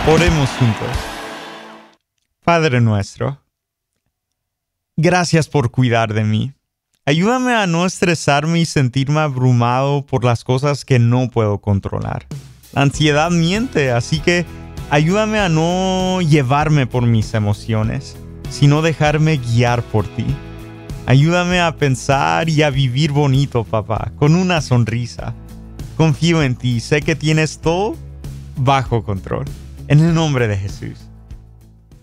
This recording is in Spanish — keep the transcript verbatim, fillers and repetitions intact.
Oremos juntos. Padre nuestro, gracias por cuidar de mí. Ayúdame a no estresarme y sentirme abrumado por las cosas que no puedo controlar. La ansiedad miente, así que ayúdame a no llevarme por mis emociones, sino dejarme guiar por ti. Ayúdame a pensar y a vivir bonito, papá, con una sonrisa. Confío en ti, sé que tienes todo bajo control. En el nombre de Jesús.